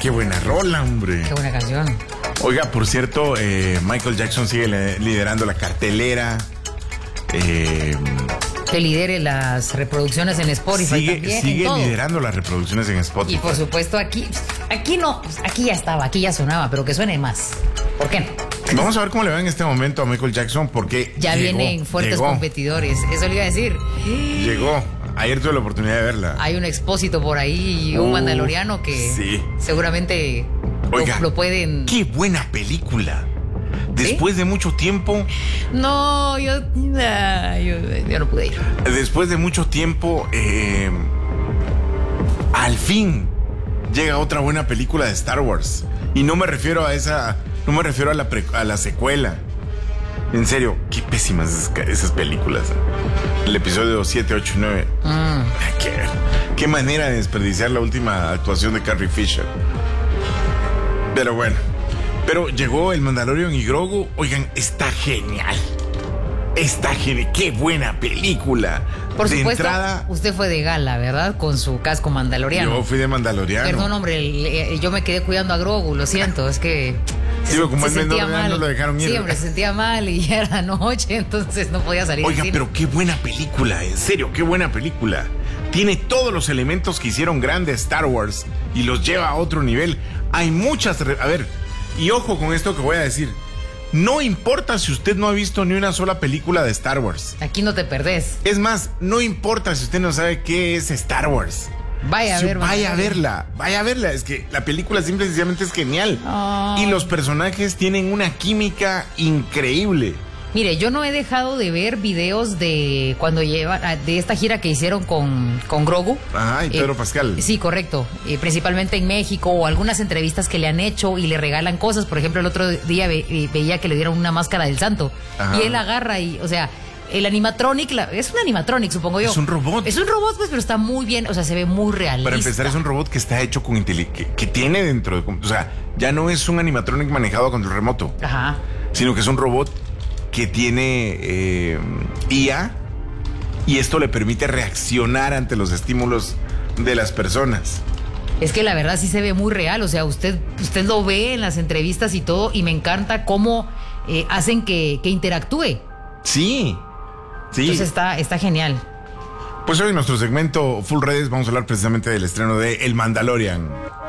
qué buena rola, hombre. Qué buena canción. Oiga, por cierto, Michael Jackson sigue liderando la cartelera. Que lidere las reproducciones en Spotify también. Sigue liderando las reproducciones en Spotify. Y por supuesto aquí no, aquí ya estaba, aquí ya sonaba, pero que suene más. ¿Por qué no? Vamos a ver cómo le va en este momento a Michael Jackson, porque ya vienen fuertes competidores. Eso le iba a decir. Llegó. Ayer tuve la oportunidad de verla. Hay un expósito por ahí y un mandaloriano que seguramente lo pueden... ¡Qué buena película! Después de mucho tiempo... No, yo no pude ir. Después de mucho tiempo, al fin llega otra buena película de Star Wars. Y no me refiero a esa... No me refiero a la secuela. En serio, qué pésimas esas películas. El episodio 7, 8 y 9. Qué manera de desperdiciar la última actuación de Carrie Fisher. Pero bueno. Pero llegó el Mandalorian y Grogu. Oigan, está genial. Está genial. Qué buena película. Por supuesto, usted fue de gala, ¿verdad? Con su casco mandaloriano. Yo fui de mandaloriano. Perdón, hombre, yo me quedé cuidando a Grogu, lo siento, es que... Sí, como el Mandaloriano no lo dejaron ir. Sí, hombre, se sentía mal y ya era noche, entonces no podía salir. Oiga, pero qué buena película, en serio, qué buena película. Tiene todos los elementos que hicieron grande Star Wars y los lleva a otro nivel. Hay muchas... A ver, y ojo con esto que voy a decir. No importa si usted no ha visto ni una sola película de Star Wars. Aquí no te perdés. Es más, no importa si usted no sabe qué es Star Wars. Vaya a verla. Es que la película simple y sencillamente es genial. Y los personajes tienen una química increíble. Mire, yo no he dejado de ver videos de cuando de esta gira que hicieron con Grogu. Ajá, y Pedro Pascal. Sí, correcto. Principalmente en México, o algunas entrevistas que le han hecho y le regalan cosas. Por ejemplo, el otro día veía que le dieron una máscara del santo. Ajá. Y él agarra y, o sea, el animatronic, es un animatronic, supongo yo. Es un robot. Es un robot, pues, pero está muy bien, o sea, se ve muy realista. Para empezar, es un robot que está hecho con que tiene dentro de... O sea, ya no es un animatronic manejado con el remoto. Ajá. Sino que es un robot que tiene IA, y esto le permite reaccionar ante los estímulos de las personas. Es que la verdad sí se ve muy real, o sea, usted lo ve en las entrevistas y todo, y me encanta cómo hacen que interactúe. Sí. Entonces está genial. Pues hoy en nuestro segmento Full Redes vamos a hablar precisamente del estreno de El Mandalorian.